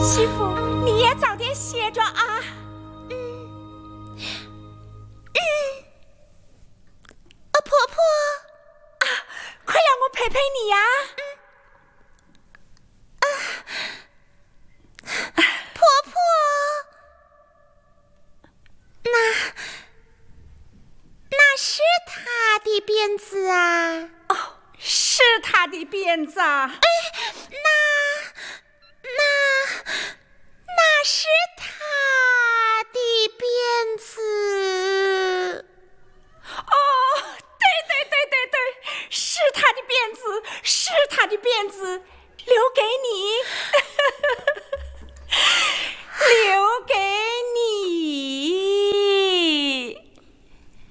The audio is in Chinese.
媳妇，你也早点歇着啊。 婆婆啊，快让我陪陪你呀。 婆婆，那是他的辫子啊。 哦，是他的辫子啊。 那是他的辫子。 哦，对，是他的辫子，是他的辫子，留给你。